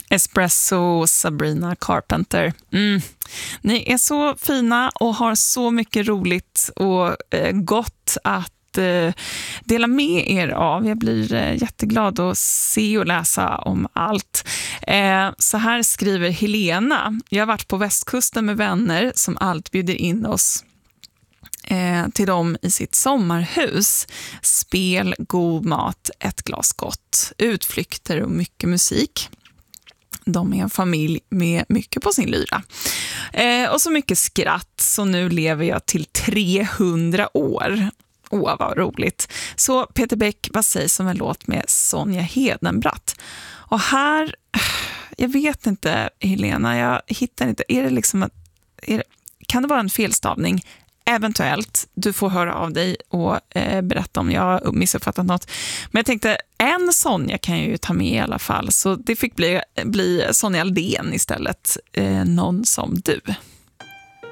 Espresso, Sabrina Carpenter. Ni är så fina och har så mycket roligt och gott att dela med er av. Jag blir jätteglad att se och läsa om allt. Så här skriver Helena. Jag har varit på västkusten med vänner som allt bjuder in oss till dem i sitt sommarhus. Spel, god mat, ett glas gott, utflykter och mycket musik. De är en familj med mycket på sin lyra. Och så mycket skratt, så nu lever jag till 300 år. Vad roligt. Så Peter Bäck, vad sägs om en låt med Sonja Hedenbratt? Och här, jag vet inte Helena, jag hittar inte. Är det liksom kan det vara en felstavning? Eventuellt, du får höra av dig och berätta om jag har missuppfattat något. Men jag tänkte, en Sonja kan jag ju ta med i alla fall. Så det fick bli Sonja Aldén istället. Någon som du.